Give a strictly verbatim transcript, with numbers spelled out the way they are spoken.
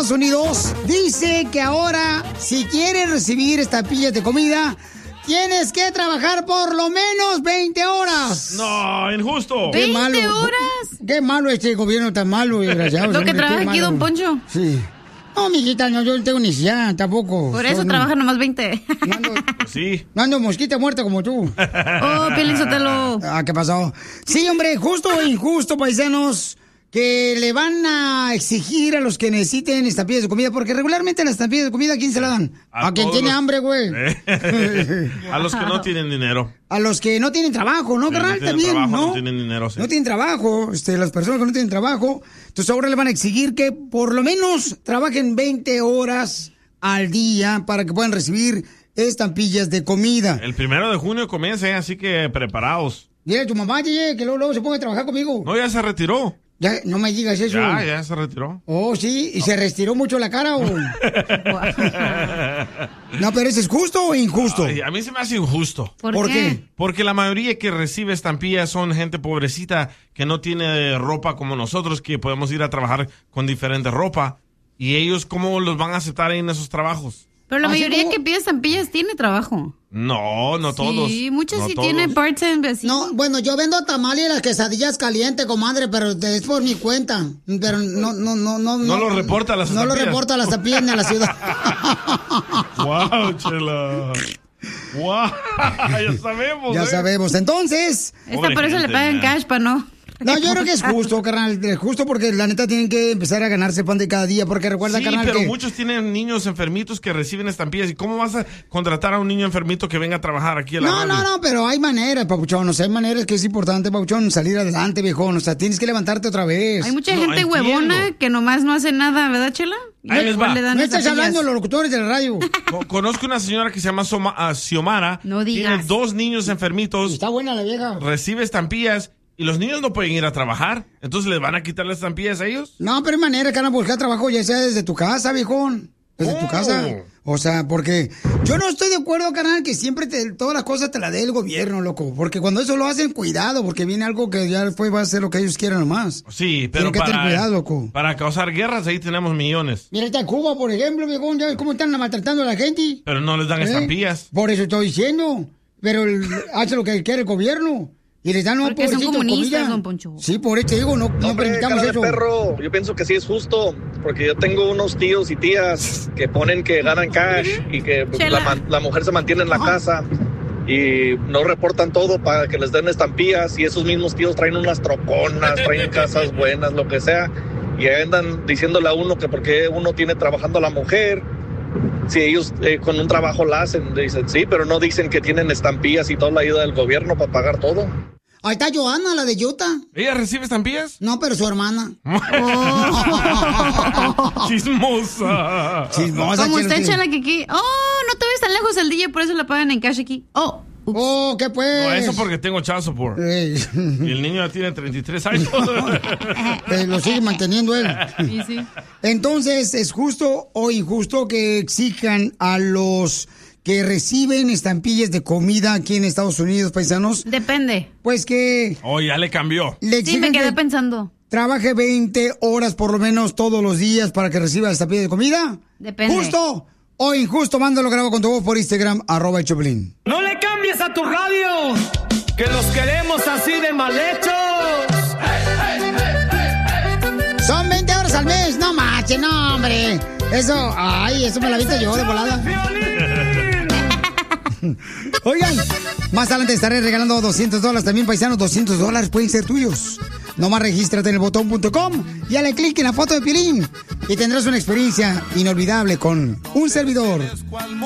Estados Unidos dice que ahora, si quieres recibir estampillas de comida, tienes que trabajar por lo menos veinte horas. No, injusto. Qué malo. ¿veinte horas? Qué malo este gobierno tan malo, desgraciado. Lo que trabaja aquí, don Poncho. Sí. No, mijita, no, yo no tengo necesidad tampoco. Por eso no, trabaja nomás veinte. No ando, sí. No ando mosquita muerta como tú. Oh, Piolín Sotelo. Ah, ¿qué pasó? Sí, hombre, justo o injusto, paisanos, que le van a exigir a los que necesiten estampillas de comida, porque regularmente las estampillas de comida, ¿a quién se la dan? A, a quien tiene los... hambre, güey. A los que no tienen dinero. A los que no tienen trabajo, ¿no, sí, carnal? No También, trabajo, ¿no? No tienen dinero, sí. No tienen trabajo, este, las personas que no tienen trabajo. Entonces ahora le van a exigir que por lo menos trabajen veinte horas al día para que puedan recibir estampillas de comida. El primero de junio comienza, así que preparados. Dile a tu mamá, que luego, luego se ponga a trabajar conmigo. No, ya se retiró. Ya, no me digas eso. Ya, ya se retiró. Oh, sí, ¿y no. se retiró mucho la cara o...? No, pero ¿eso es justo o injusto? Ay, a mí se me hace injusto. ¿Por, ¿Por qué? qué? Porque la mayoría que recibe estampillas son gente pobrecita que no tiene ropa como nosotros, que podemos ir a trabajar con diferente ropa. ¿Y ellos cómo los van a aceptar en esos trabajos? Pero la Así mayoría como... que pide estampillas tiene trabajo. No, no todos. Sí, muchos no sí todos. tienen part-time. No, bueno, yo vendo tamales y las quesadillas calientes, comadre, pero es por mi cuenta. Pero no, no, no, no. No, no lo reporta a las No estampillas. lo reporta a las estampillas ni a la ciudad. Wow, chela. Wow, ya sabemos. Ya ¿eh? sabemos. Entonces. Esta por eso le pagan cash, pa' no. No, yo creo que es justo, carnal, es justo porque la neta tienen que empezar a ganarse el pan de cada día, porque recuerda, sí, carnal, pero que... muchos tienen niños enfermitos que reciben estampillas. ¿Y cómo vas a contratar a un niño enfermito que venga a trabajar aquí a la No, radio? no, no, pero hay maneras, papuchón, o sea, hay maneras que es importante, papuchón, salir adelante, viejón, o sea, tienes que levantarte otra vez. Hay mucha No, gente entiendo. huevona que nomás no hace nada, ¿verdad, Chela? Ahí les va. Le dan No estás estampillas. hablando de los locutores de la radio. Co- Conozco una señora que se llama Soma, uh, Xiomara. No digas. Tiene dos niños enfermitos. Está buena la vieja. Recibe estampillas y los niños no pueden ir a trabajar. Entonces, ¿les van a quitar las estampillas a ellos? No, pero hay manera que van a buscar trabajo ya sea desde tu casa, viejón. Desde Oh. tu casa. O sea, porque yo no estoy de acuerdo, carnal, que siempre te, todas las cosas te las dé el gobierno, loco. Porque cuando eso lo hacen, cuidado, porque viene algo que ya después va a hacer lo que ellos quieran nomás. Sí, pero Tienen que para, tener cuidado, loco. para causar guerras, ahí tenemos millones. Mira, está Cuba, por ejemplo, viejón, ya ves cómo están maltratando a la gente. Pero no les dan ¿Eh? estampillas. Por eso estoy diciendo. Pero el- hace lo que quiere el gobierno. Y les dan un Porque son pobrecito comunistas, comida. don Poncho. Sí, por eso te digo, no, no Hombre, permitamos cara de eso. perro, yo pienso que sí es justo, porque yo tengo unos tíos y tías que ponen que ganan cash y que Chela. la, man- la mujer se mantiene en la casa y no reportan todo para que les den estampillas, y esos mismos tíos traen unas troconas, traen casas buenas, lo que sea, y ahí andan diciéndole a uno que porque uno tiene trabajando a la mujer, si ellos eh, con un trabajo la hacen, dicen sí, pero no dicen que tienen estampillas y toda la ayuda del gobierno para pagar todo. Ahí está Joana, la de Utah. ¿Ella recibe estampillas? No, pero su hermana. Chismosa. Chismosa, Como chelo, usted, que- Chela, que aquí. Oh, no te ves tan lejos el D J, por eso la pagan en cash aquí. Oh. Ups. Oh, ¿qué pues? No, eso porque tengo child support. Eh, Y el niño ya tiene treinta y tres años. eh, lo sigue manteniendo él. Sí, sí. Entonces, ¿es justo o injusto que exijan a los que reciben estampillas de comida aquí en Estados Unidos, paisanos? Depende. Pues que Oh, ya le cambió. le Sí, exigen me quedé que pensando. trabaje veinte horas por lo menos todos los días para que reciba estampilla de comida. Depende. ¿Justo o injusto? Mándalo, grabo con tu voz por Instagram, arroba el Choplin. No le cambies a tu radio, que los queremos así de mal hechos. Son veinte horas al mes, no manches, no, hombre. Eso, ay, eso me la viste yo de volada. Oigan, más adelante estaré regalando doscientos dólares también, paisanos. doscientos dólares pueden ser tuyos. Nomás regístrate en el botón punto com y dale clic en la foto de Piolín y tendrás una experiencia inolvidable con un servidor.